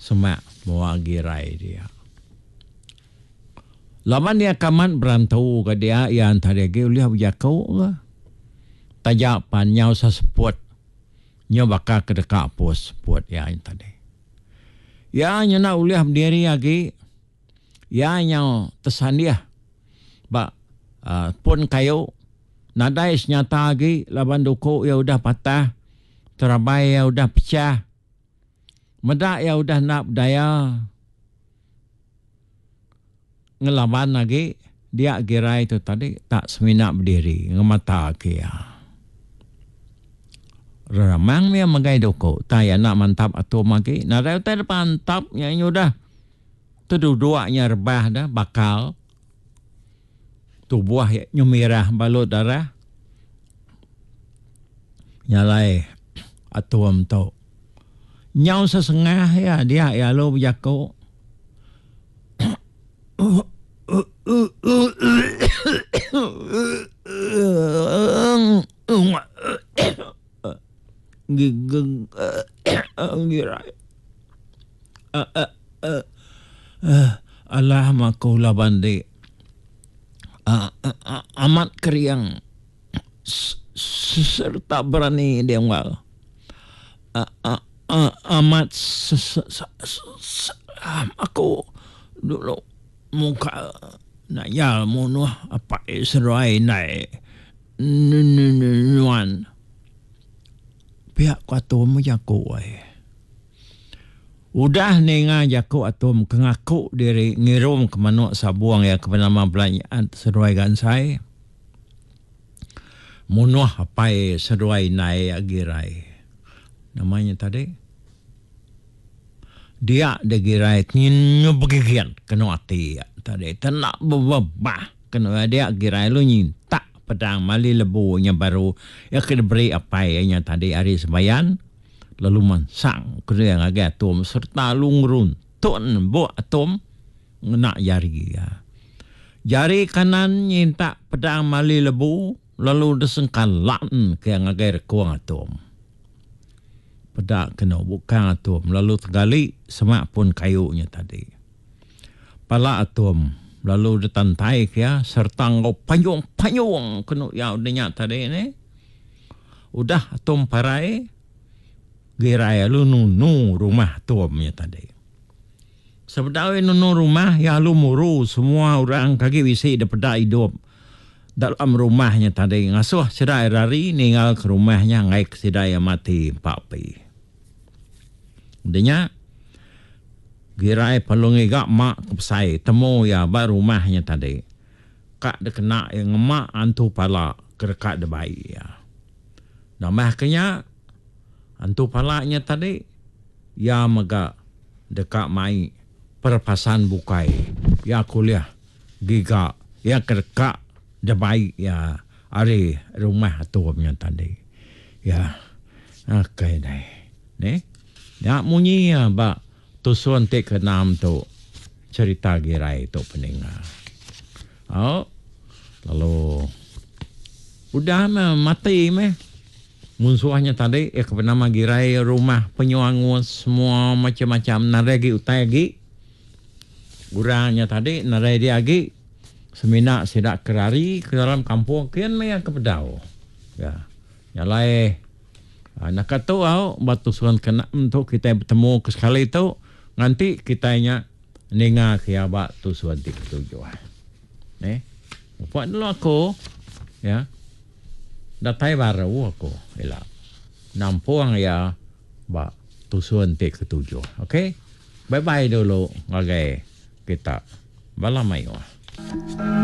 semak bawa girai dia. Laman dia kaman berantau ke dia yang tadi ke uliah berjakau ke. Tajak panyau seseput. Nya bakal ke dekat pos seput yang tadi. Ya nya nak uliah berdiri lagi. Ya nya tersandiah. Bak pun kayu. Nadai senyata lagi. Laban duku ya udah patah. Terabai ya udah pecah. Medak ya udah nak berdaya. Ngelaban lagi. Dia kira itu tadi tak seminak berdiri. Ngemata kia. Ramang dia magai duku. Taya nak mantap atom lagi. Nadai utai mantap. Yang udah. Tu dua-duanya rebah dah. Bakal. Tu buah nyumirah balut darah. Nyalai atom tu. Nyau sesengah ya dia ya lo berjakau. Gigeng girai. Allah maku laban di. Amat keriang serta berani dia ngal. Amat aku dulu muka nak yal munuh apa serai naik nuan pihak atom jago udah nenga jago atom kengaku diri ngirum ke manuk sabuang ya ke nama belanjaan seruai kan saya munuh apa seruai naik agirai namanya tadi dia degirai nyin begigian kena hati tadi tenak bebah kena dia girai lu nyinta pedang mali lebunya baru ya kena beri apa nya tadi hari sembayan lalu mansang kena yang agak atom serta lungrun ton bo atom nak jari ya jari kanan nyinta pedang mali lebu lalu desengkan lan ke yang agak kuang atom pedak kena bukan atom lalu tergali semak pun kayunya tadi pala atom lalu ditantai ya serta ngau panyung kena yang udahnya tadi ni udah atom parai girai lu nunu rumah atomnya tadi sebenarnya nunu rumah ya lu muru semua orang kaki bisi daripada hidup dalam rumahnya tadi ngasuh sedai rari ninggal ke rumahnya ngai sedai mati papi udahnya girai palungi gak mak kepsai temu ya baru rumahnya tadi kak de kena yang mak antu pala kerekat de bayi ya nama kenya antu palanya tadi ya maga dekat mai perpasan bukai ya kuliah giga ya kerekat de bayi ya ari rumah atomnya tadi ya okay dai ne ya munyi ya ba tusuan tek ke enam tu cerita girai tu peninga. Oh, lalu udah mati meh. Musuhnya tadi ke bernama girai rumah penyuangun semua macam-macam naregi utai lagi. Urangnya tadi naregi lagi semina sidak kerari ke dalam kampung kian meh ke pedau. Ya. Nyalai nak kata batu suan kena untuk kita bertemu ke sekali itu nanti kitanya ninga kiaba tu suan tik tujuan. Buat dulu aku ya. Datai baru aku ila. Nampuang ya ba tu suan tik ketujuh. Okey. Bye bye dulu. Okay. Kita balamai.